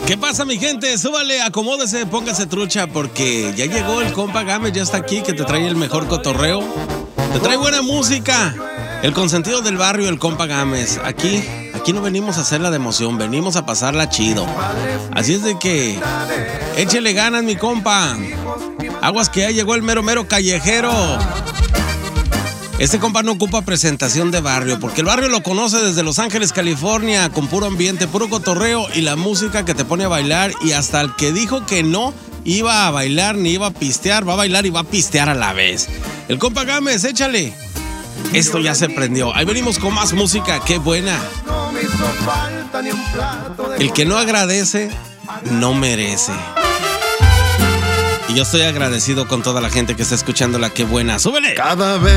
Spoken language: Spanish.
¿Qué pasa, mi gente? Súbale, acomódese, póngase trucha, porque ya llegó el compa Gámez, ya está aquí, que te trae el mejor cotorreo. Te trae buena música. El consentido del barrio, el compa Gámez. Aquí no venimos a hacer la de emoción, venimos a pasarla chido. Así es de que échele ganas, mi compa. Aguas que ya llegó el mero callejero. Este compa no ocupa presentación de barrio, porque el barrio lo conoce desde Los Ángeles, California, con puro ambiente, puro cotorreo y la música que te pone a bailar. Y hasta el que dijo que no iba a bailar ni iba a pistear, va a bailar y va a pistear a la vez. El compa Gámez, échale. Esto ya se prendió. Ahí venimos con más música, qué buena. El que no agradece, no merece. Y yo estoy agradecido con toda la gente que está escuchando la qué buena. ¡Súbele! Cada vez